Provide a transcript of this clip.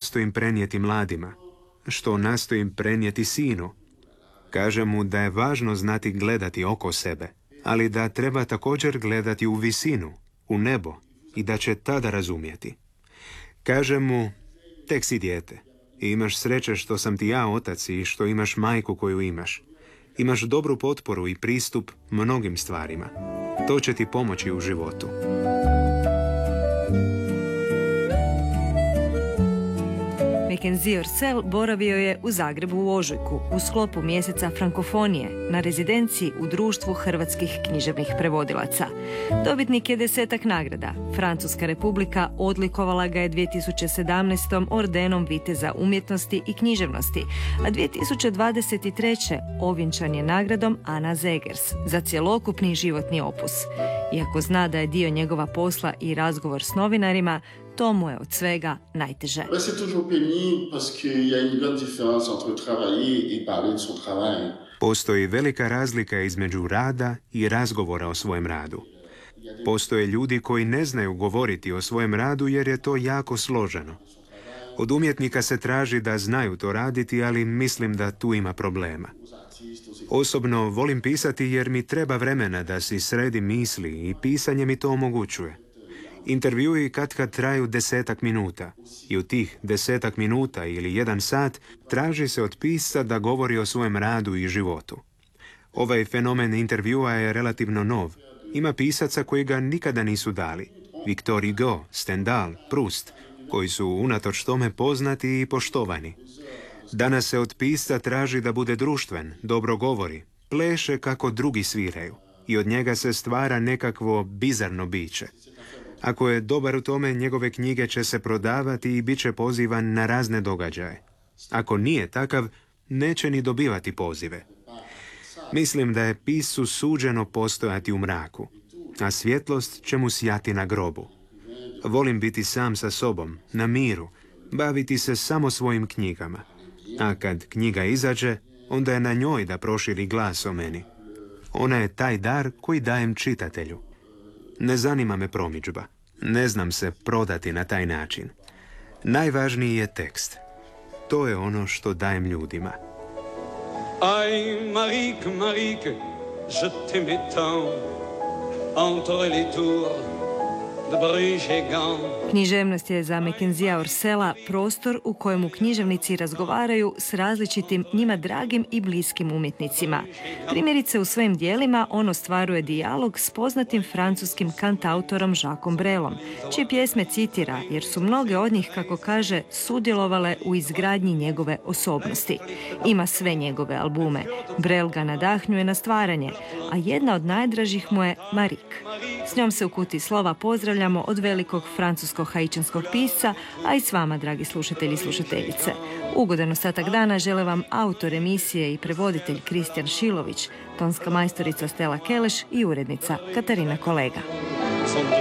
nastojim prenijeti mladima, što nastojim prenijeti sinu. Kažem mu da je važno znati gledati oko sebe, ali da treba također gledati u visinu, u nebo, i da će tada razumjeti. Kažem mu, tek si dijete i imaš sreće što sam ti ja otac i što imaš majku koju imaš. Imaš dobru potporu i pristup mnogim stvarima. To će ti pomoći u životu. Mackenzie Orsel boravio je u Zagrebu u ožujku u sklopu mjeseca frankofonije na rezidenciji u Društvu hrvatskih književnih prevodilaca. Dobitnik je 10 nagrada. Francuska republika odlikovala ga je 2017. ordenom Viteza umjetnosti i književnosti, a 2023. ovjenčan je nagradom Ana Zegers za cjelokupni životni opus. Iako zna da je dio njegova posla i razgovor s novinarima, to mu je od svega najteže. Postoji velika razlika između rada i razgovora o svojem radu. Postoje ljudi koji ne znaju govoriti o svojem radu jer je to jako složeno. Od umjetnika se traži da znaju to raditi, ali mislim da tu ima problema. Osobno volim pisati jer mi treba vremena da si sredim misli i pisanje mi to omogućuje. Intervjui katkad traju 10 minuta i u tih 10 minuta ili 1 sat traži se od pisca da govori o svojem radu i životu. Ovaj fenomen intervjua je relativno nov. Ima pisaca koji ga nikada nisu dali. Victor Hugo, Stendhal, Proust, koji su unatoč tome poznati i poštovani. Danas se od pisca traži da bude društven, dobro govori, pleše kako drugi sviraju i od njega se stvara nekakvo bizarno biće. Ako je dobar u tome, njegove knjige će se prodavati i bit će pozivan na razne događaje. Ako nije takav, neće ni dobivati pozive. Mislim da je piscu suđeno postojati u mraku, a svjetlost će mu sjati na grobu. Volim biti sam sa sobom, na miru, baviti se samo svojim knjigama. A kad knjiga izađe, onda je na njoj da proširi glas o meni. Ona je taj dar koji dajem čitatelju. Ne zanima me promidžba. Ne znam se prodati na taj način. Najvažniji je tekst. To je ono što dajem ljudima. Aïe, Marique, Marique, je t'aimais tant, entre les tours de Bruges et Gand. Književnost je za Mackenziea Orsela prostor u kojemu književnici razgovaraju s različitim njima dragim i bliskim umjetnicima. Primjerice, u svojim dijelima on ostvaruje dijalog s poznatim francuskim kantautorom Jacquesom Brelom, čije pjesme citira jer su mnoge od njih, kako kaže, sudjelovale u izgradnji njegove osobnosti. Ima sve njegove albume. Brel ga nadahnjuje na stvaranje, a jedna od najdražih mu je Marique. S njom se u Kutiji slova pozdravljamo od velikog francusko-haičanskog pisca, a i s vama, dragi slušatelji i slušateljice. Ugodan ostatak dana žele vam autor emisije i prevoditelj Kristijan Šilović, tonska majstorica Stela Keleš i urednica Katarina Kolega.